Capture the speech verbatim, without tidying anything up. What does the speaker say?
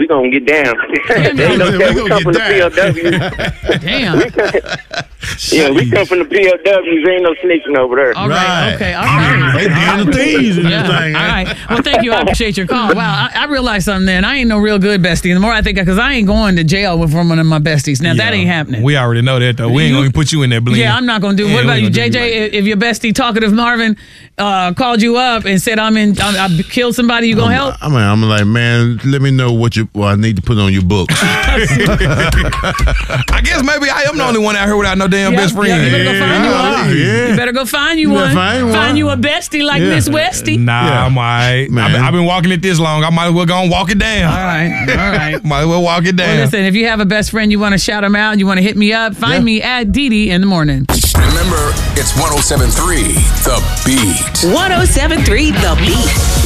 gonna get down. They know that we come from the P O W. Damn. Yeah, we come from the P O Ws. Ain't no snitching over there. All right. Okay. All right. They damn the thieves in Yeah. this thing. All right. Well, thank you. I appreciate your call. Wow. I, I realized something then. I ain't no real good bestie. The more I think, because I ain't going to jail with one of my besties. Now, that Yeah. ain't happening. We already know that, though. We ain't going to put you in that blend. Yeah, I'm not going to do it. Yeah, What we about you, ain't J gonna do J? you like If your bestie, talkative Marvin, uh, called you up and said, I'm in, I'm, I killed somebody, you going to help? I mean, I'm like, man, let me know what you, well, I need to put on your book. I guess maybe I am the only one out here without no damn Yeah, best friend. yeah, you better go find you one. Yeah. You better go find you You one. better find one. you a bestie like Yeah. Miss Westy. Nah, Yeah. I'm all right. Man. I've been, I've been walking it this long. I might as well go and walk it down. All right, all right. Might as well walk it down. Well, listen, if you have a best friend, you want to shout him out, you want to hit me up, find Yeah. me at Dee Dee in the morning. Remember, it's one oh seven point three The Beat. one oh seven point three The Beat.